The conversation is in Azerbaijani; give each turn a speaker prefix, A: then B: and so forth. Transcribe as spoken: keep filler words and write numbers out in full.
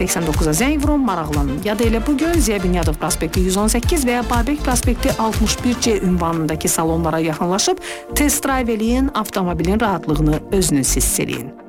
A: səksən doqquza zəng vurun, maraqlanın. Ya da elə bugün Ziya Bünyadov prospekti yüz on səkkiz və ya Babək prospekti altmış bir C ünvanındakı salonlara yaxınlaşıb test drive eləyin, avtomobilin rahatlığını özünüz hiss eləyin.